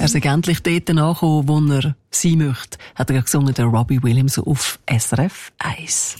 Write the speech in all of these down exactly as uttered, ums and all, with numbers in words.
Er ist endlich dort angekommen, wo er sein möchte, hat er gesungen, der Robbie Williams auf S R F eins.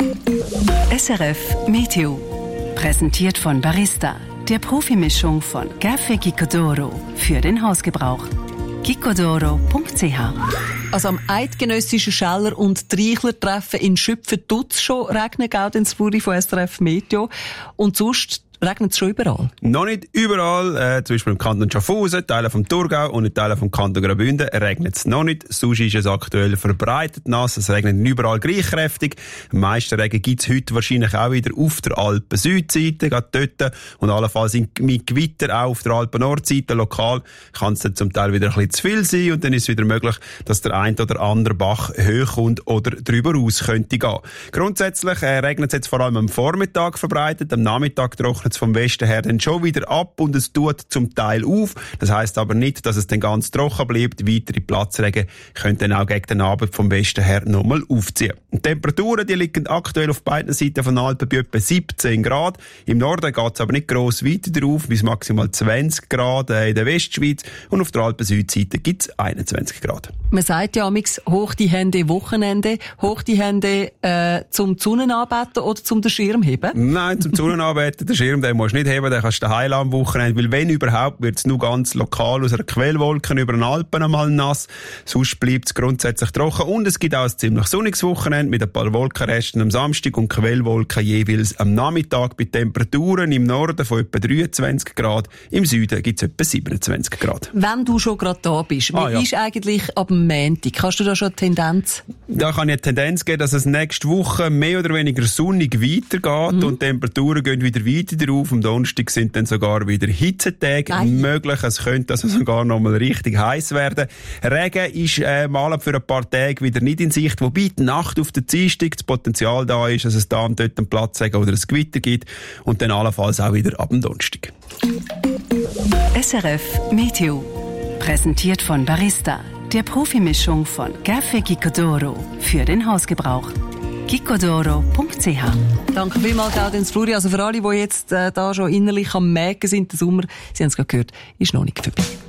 S R F Meteo. Präsentiert von Barista, der Profimischung von Café Gicodoro für den Hausgebrauch. gicodoro punkt c h. Also am eidgenössischen Scheller- und Treichler-Treffen in Schüpfen tut's schon regnen, gell, in Zürich von S R F Meteo. Und sonst regnet es schon überall? Noch nicht überall. Äh, zum Beispiel im Kanton Schaffhausen, Teile vom Thurgau und in Teilen vom Kanton Graubünden regnet es noch nicht. Sonst ist es aktuell verbreitet nass. Es regnet nicht überall gleich kräftig. Am meisten Regen gibt es heute wahrscheinlich auch wieder auf der Alpen-Südseite, gerade dort. Und allenfalls mit Gewitter auch auf der Alpen-Nordseite. Lokal kann es dann zum Teil wieder ein bisschen zu viel sein. Und dann ist es wieder möglich, dass der ein oder andere Bach hochkommt oder drüber raus könnte gehen. Grundsätzlich äh, regnet es jetzt vor allem am Vormittag verbreitet. Am Nachmittag trocknet es vom Westen her dann schon wieder ab und es tut zum Teil auf. Das heisst aber nicht, dass es dann ganz trocken bleibt. Weitere Platzregen können dann auch gegen den Abend vom Westen her nochmal aufziehen. Die Temperaturen, die liegen aktuell auf beiden Seiten von Alpen bei etwa siebzehn Grad. Im Norden geht es aber nicht gross weiter drauf, bis maximal zwanzig Grad in der Westschweiz und auf der Alpen-Südseite gibt es einundzwanzig Grad. Man sagt ja amix, hoch die Hände Wochenende, hoch die Hände äh, zum Sonnenanbeten oder zum den Schirm heben? Nein, zum Sonnenanbeten, den Schirm, den musst du nicht heben, den kannst du daheim am Wochenende, weil wenn überhaupt, wird es nur ganz lokal aus einer Quellwolke über den Alpen einmal nass, sonst bleibt es grundsätzlich trocken und es gibt auch ein ziemlich sonniges Wochenende mit ein paar Wolkenresten am Samstag und Quellwolken jeweils am Nachmittag bei Temperaturen im Norden von etwa dreiundzwanzig Grad, im Süden gibt es etwa siebenundzwanzig Grad. Wenn du schon gerade da bist, wie ah, ja. ist eigentlich ab dem Montag? Kannst du da schon eine Tendenz? Da kann ich eine Tendenz geben, dass es nächste Woche mehr oder weniger sonnig weitergeht mhm. und die Temperaturen gehen wieder weiter drauf. Am Donnerstag sind dann sogar wieder Hitzetage Nein. möglich. Es könnte also sogar noch mal richtig heiß werden. Regen ist äh, mal für ein paar Tage wieder nicht in Sicht, wobei die Nacht auf der Dienstag das Potenzial da ist, dass es da und dort einen Platzregen oder ein Gewitter gibt und dann allenfalls auch wieder ab dem Donnerstag. S R F Meteo. Präsentiert von Barista, der Profimischung von Café Gicodoro für den Hausgebrauch. gicodoro punkt c h. Danke vielmals, Claudius Fluri. Also für alle, die jetzt äh, da schon innerlich am Mägen sind, der Sommer, Sie haben es gerade gehört, ist noch nicht vorbei.